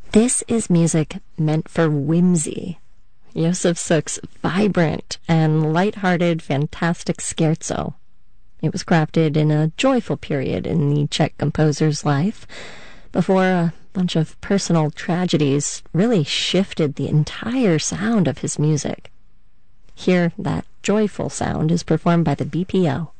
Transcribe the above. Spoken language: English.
This is music meant for whimsy. Josef Suk's vibrant and light-hearted fantastic scherzo. It was crafted in a joyful period in the Czech composer's life, before a bunch of personal tragedies really shifted the entire sound of his music. Here, that joyful sound is performed by the BPO.